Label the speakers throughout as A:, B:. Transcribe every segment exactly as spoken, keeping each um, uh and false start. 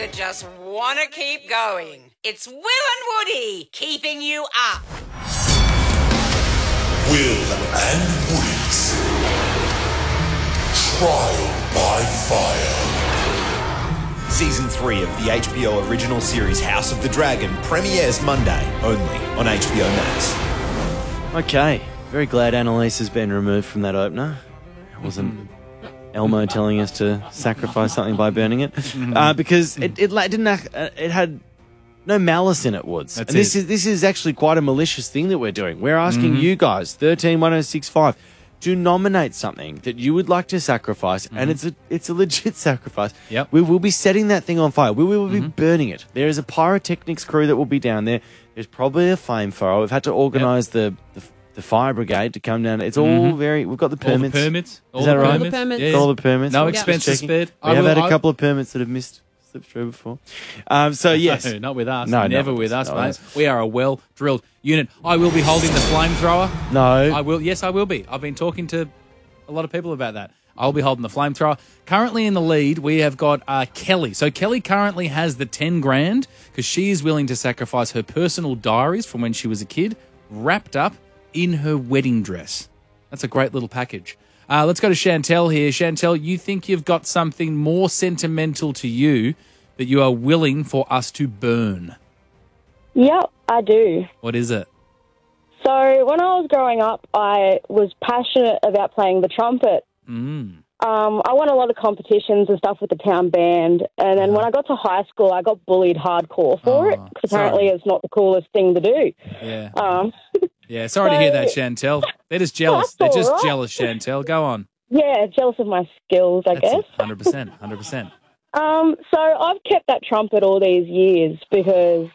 A: that just want to keep going. It's Will and Woody keeping you up.
B: Will and Woody's Trial by Fire.
C: Season three of the H B O original series House of the Dragon premieres Monday, only on H B O Max.
D: Okay, very glad Annalise has been removed from that opener. It wasn't Elmo telling us to sacrifice something by burning it, uh, because it, it la- didn't. Act, uh, it had no malice in it, Woods.
E: That's
D: and this
E: it.
D: is this is actually quite a malicious thing that we're doing. We're asking
E: Mm-hmm.
D: you guys, thirteen one oh six five, to nominate something that you would like to sacrifice, and it's a it's a legit sacrifice.
E: Yep.
D: We will be setting that thing on fire. We will be
E: Mm-hmm.
D: burning it. There is a pyrotechnics crew that will be down there. There's probably a flamethrower. We've had to organise the, the the fire brigade to come down. It's all
E: Mhm.
D: very. We've got the
E: All the
D: permits.
E: permits. All
D: Is
E: the
D: that right?
E: permits.
F: All the permits.
E: Yeah,
D: Got all
E: yeah.
D: the permits.
E: No
D: I'm
E: expenses
D: just checking.
E: spared.
D: We
E: I
D: have
E: will-
D: had a
E: I-
D: couple of permits that have missed slipped through before. Um, so yes,
E: No, not with us.
D: No,
E: Never
D: not
E: with us,
D: not
E: mate.
D: with
E: We are a well-drilled unit. I will be holding the flamethrower.
D: No,
E: I will. Yes, I will be. I've been talking to a lot of people about that. I'll be holding the flamethrower. Currently in the lead, we have got uh, Kelly. So Kelly currently has the ten grand because she is willing to sacrifice her personal diaries from when she was a kid, wrapped up in her wedding dress. That's a great little package. Uh, let's go to Chantel here. Chantel, you think you've got something more sentimental to you that you are willing for us to burn.
G: Yep, I do.
E: What is it?
G: So when I was growing up, I was passionate about playing the trumpet.
E: Mm.
G: Um, I won a lot of competitions and stuff with the town band. And then when I got to high school, I got bullied hardcore for
E: Oh,
G: it because apparently
E: sorry.
G: it's not the coolest thing to do.
E: Yeah.
G: Um,
E: Yeah, sorry to hear that, Chantel. They're just jealous. They're
G: That's
E: just
G: all right.
E: jealous, Chantel. Go on.
G: yeah, jealous of my skills, I
E: That's
G: guess.
E: it. one hundred percent. one hundred percent.
G: Um, so I've kept that trumpet all these years because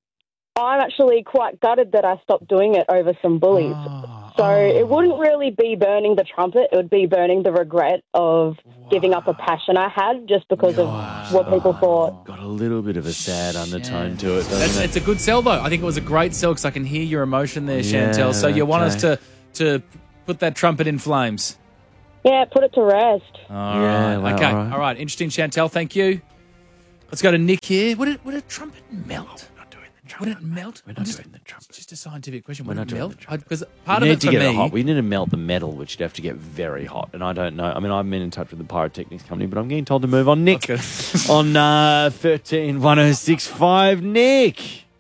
G: I'm actually quite gutted that I stopped doing it over some bullies.
E: Oh,
G: So
E: oh.
G: it wouldn't really be burning the trumpet. It would be burning the regret of giving up a passion I had just because of what people thought.
D: got a little bit of a sad undertone to it, doesn't
E: That's,
D: it?
E: it's a good sell, though. I think it was a great sell because I can hear your emotion there, Chantel.
D: Yeah,
E: So you want us
D: okay.
E: to, to put that trumpet in flames.
G: Yeah, put it to rest.
E: All
D: Yeah,
E: right.
D: well,
E: Okay.
D: all right.
E: All right. Interesting, Chantel. Thank you. Let's go to Nick here. Would, it, would a trumpet melt?
D: Not doing the
E: Would
D: trumpet.
E: it melt?
D: We're
E: I'm
D: not
E: just,
D: doing the trumpet.
E: Just a scientific question.
D: We're
E: Would
D: not
E: it
D: doing
E: melt?
D: the trumpet.
E: Because part
D: we
E: of
D: need
E: it
D: to
E: for
D: get
E: me.
D: it hot. We need to melt the metal, which you'd have to get very hot. And I don't know. I mean, I've been in touch with the pyrotechnics company, but I'm getting told to move on. Nick,
E: Okay.
D: on uh, thirteen one oh six five. Nick.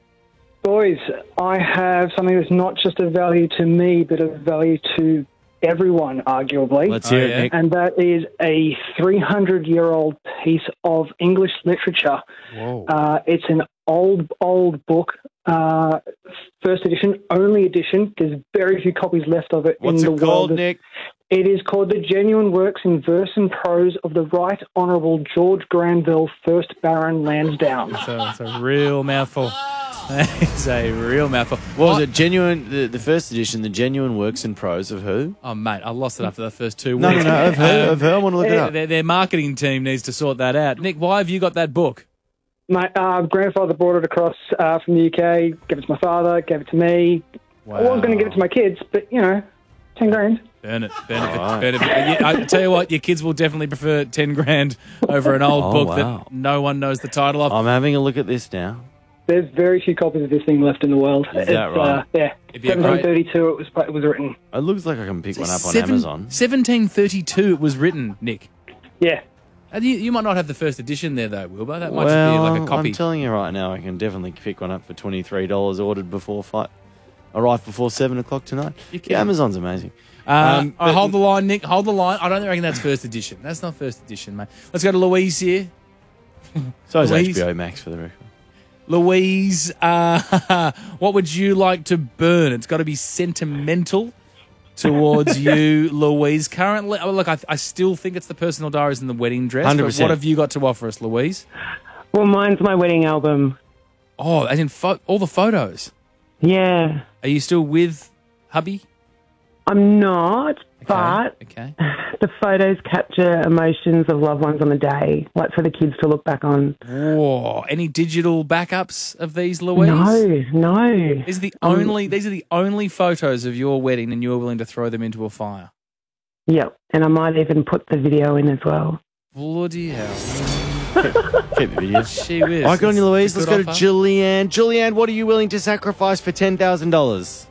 H: Boys, I have something that's not just of value to me, but of value to everyone, arguably.
D: Let's hear
E: Oh,
D: it,
E: yeah?
D: Nick.
H: And that is a three hundred year old piece of English literature.
E: Whoa.
H: Uh, it's an old, old book, uh, first edition, only edition. There's very few copies left of it
D: What's
H: in
D: it
H: the
D: called,
H: world.
D: Nick?
H: It is called The Genuine Works in Verse and Prose of the Right Honourable George Granville, first Baron Lansdowne.
E: So it's a real mouthful. It's a real mouthful.
D: What was it? Genuine, the, the first edition, the genuine works and prose of who?
E: Oh, mate, I lost it after the first two
D: No,
E: weeks.
D: no, no, of her, of her. I want to look it
E: Their,
D: up.
E: their, their marketing team needs to sort that out. Nick, why have you got that book?
H: My uh, grandfather brought it across uh, from the U K, gave it to my father, gave it to me. I was going to give it to my kids, but, you know, ten grand.
E: Burn it. Burn it. Burn it. Yeah, I tell you what, your kids will definitely prefer ten grand over an old
D: Oh,
E: book
D: wow.
E: that no one knows the title of.
D: I'm having a look at this now.
H: There's very few copies of this thing left in the world.
D: Is that
H: It's,
D: right?
H: Uh, yeah,
E: It'd be a great-
H: seventeen thirty-two it was, it was written.
D: It looks like I can pick one up on
E: Seven-
D: Amazon.
E: seventeen thirty-two it was written, Nick.
H: Yeah.
E: And you, you might not have the first edition there, though, Wilbur. That might
D: Well,
E: just be like a copy.
D: I'm telling you right now, I can definitely pick one up for twenty-three dollars ordered before fight. Arrive before seven o'clock tonight.
E: You can.
D: Yeah, Amazon's amazing.
E: Uh,
D: Um,
E: uh,
D: but-
E: hold the line, Nick. Hold the line. I don't reckon that's first edition. That's not first edition, mate. Let's go to Louise here.
D: So is
E: Louise?
D: H B O Max for the record.
E: Louise, uh, what would you like to burn? It's got to be sentimental towards you, Louise. Currently, oh, look, I, I still think it's the personal diaries and the wedding dress.
D: one hundred
E: But
D: percent.
E: what have you got to offer us, Louise?
I: Well, mine's my wedding album.
E: Oh, as in pho- all the photos.
I: Yeah.
E: Are you still with hubby?
I: I'm not,
E: Okay,
I: but
E: okay.
I: the photos capture emotions of loved ones on the day, like for the kids to look back on.
E: Whoa. Any digital backups of these, Louise?
I: No, no.
E: These are the
I: Um,
E: only. These are the only photos of your wedding, and you're willing to throw them into a fire.
I: Yep, and I might even put the video in as well.
E: Bloody hell!
D: Keep the video.
E: She whiz.
D: All right, good on you, Louise.
E: It's
D: Let's
E: a
D: go
E: good
D: to
E: offer.
D: Julianne. Julianne, what are you willing to sacrifice for ten thousand dollars?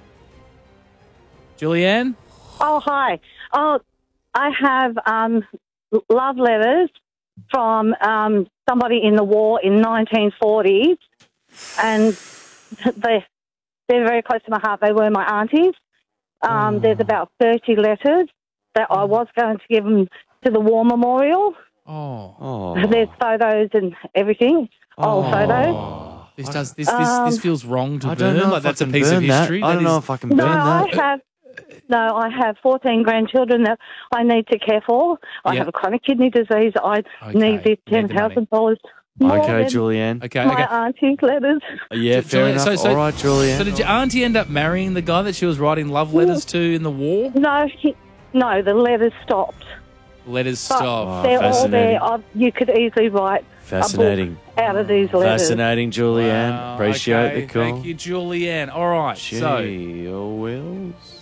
E: Julianne?
F: Oh, hi. Oh, I have um, love letters from um, somebody in the war in nineteen forty, and they, they're very close to my heart. They were my aunties. Um, There's about thirty letters that I was going to give them to the war memorial.
E: Oh.
D: Oh.
F: There's photos and everything, old photos.
E: This does this this,
F: Um,
E: this feels wrong to
D: I don't
E: burn.
D: know
E: Like
D: if
E: that's
D: I
E: a
D: can
E: piece of
D: burn that.
E: history.
D: I
E: That
D: don't know
E: is-
D: if I can
F: No,
D: burn
F: I
D: that.
F: have. No, I have fourteen grandchildren that I need to care for. I
E: Yeah.
F: have a chronic kidney disease. I
E: Okay,
F: need this
E: you need
F: ten
E: the money.
F: thousand dollars more
D: Okay,
F: than
D: Julianne.
E: Okay,
F: my
E: okay.
F: auntie's letters.
D: Yeah,
E: Ju-
D: fair
E: Julianne,
D: enough.
E: so- so-
D: All right, Julianne.
E: So did your auntie end up marrying the guy that she was writing love letters to in the war?
F: No, he, no, the letters stopped.
E: Letters
F: But
E: stop.
D: Oh,
F: they're all
D: fascinating.
F: there. I've, you could easily write
D: Fascinating.
F: a book out of these letters.
D: Fascinating, Julianne.
E: Wow,
D: Appreciate
E: okay,
D: the call.
E: Thank you, Julianne. All right, so
D: Gee, oh, Wills.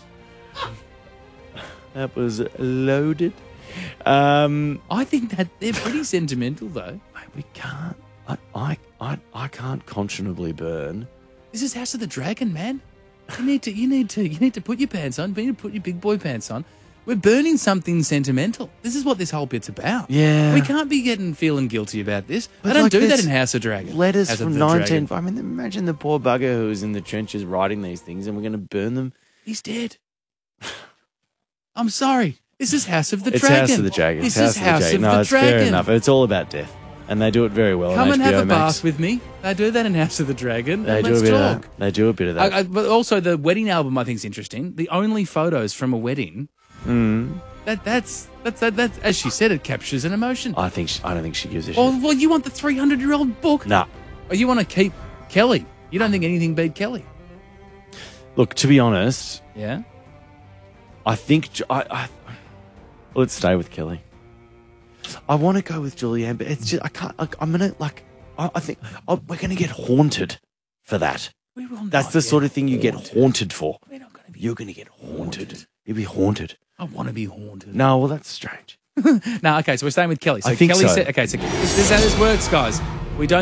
D: That was loaded. Um,
E: I think that they're pretty sentimental, though.
D: mate, we can't. I, I, I, I can't conscionably burn.
E: This is House of the Dragon, man. You need to, you need to, you need to put your pants on. You need to put your big boy pants on. We're burning something sentimental. This is what this whole bit's about.
D: Yeah.
E: we can't be getting feeling guilty about this.
D: But
E: I don't
D: like
E: do that
D: there's
E: in House of Dragon.
D: Letters
E: House of
D: from
E: the
D: nineteen.
E: Dragon.
D: I mean, imagine the poor bugger who was in the trenches writing these things, and we're going to burn them.
E: He's dead. I'm sorry. This is House of the
D: It's
E: Dragon.
D: House of the Dragon.
E: This
D: House
E: is House
D: of the
E: of
D: Dragon. No,
E: the
D: it's
E: Dragon.
D: fair enough. It's all about death, and they do it very well.
E: Come
D: on
E: and
D: H B O
E: have a
D: Max.
E: bath with me. They do that in House of the Dragon.
D: They
E: and
D: do
E: let's
D: a bit
E: talk.
D: of that. They do a bit of that.
E: I, I, but also the wedding album, I think, is interesting. The only photos from a wedding.
D: Mm.
E: That that's that's that, that's as she said, it captures an emotion.
D: I think. She, I don't think she gives a shit.
E: Well, well, you want the three hundred year old book?
D: Nah.
E: Or you want to keep Kelly? You don't think anything beat Kelly?
D: Look, to be honest,
E: Yeah.
D: I think Ju- I, I let's stay with Kelly. I want to go with Julianne, but it's just I can't. Like, I'm gonna like. I, I think oh, we're gonna get haunted for that.
E: We will
D: That's
E: not
D: the
E: get
D: sort of thing you get
E: haunted.
D: haunted for.
E: We're not going to be.
D: You're gonna get haunted. You'll be haunted.
E: I want to be haunted.
D: No, well that's strange.
E: No, okay, so we're staying with Kelly. So
D: I think
E: Kelly
D: so.
E: said, okay, so this, this is how this works, guys. We don't